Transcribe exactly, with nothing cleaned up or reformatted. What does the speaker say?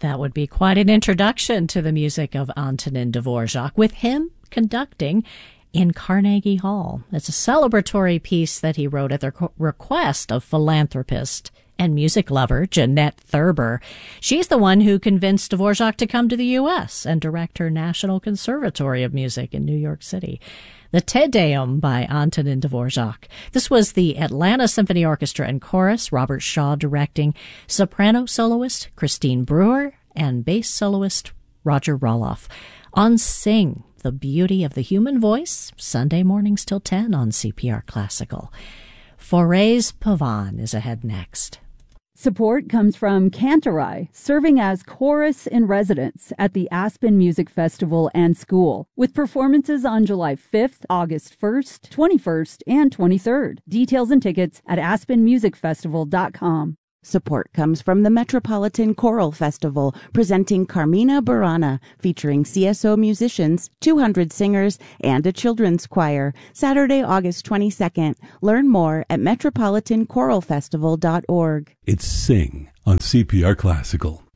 That would be quite an introduction to the music of Antonin Dvorak, with him conducting in Carnegie Hall. It's a celebratory piece that he wrote at the request of philanthropist and music lover Jeanette Thurber. She's the one who convinced Dvorak to come to the U S and direct her National Conservatory of Music in New York City. The Te Deum by Antonin Dvorak. This was the Atlanta Symphony Orchestra and Chorus, Robert Shaw directing, soprano soloist Christine Brewer, and bass soloist Roger Roloff. On Sing, the Beauty of the Human Voice, Sunday mornings till ten on C P R Classical. Foray's Pavan is ahead next. Support comes from Cantorai, serving as chorus in residence at the Aspen Music Festival and School, with performances on July fifth, August first, twenty-first, and twenty-third. Details and tickets at aspen music festival dot com. Support comes from the Metropolitan Choral Festival, presenting Carmina Burana, featuring C S O musicians, two hundred singers, and a children's choir, Saturday, August twenty-second. Learn more at metropolitan choral festival dot org. It's Sing on C P R Classical.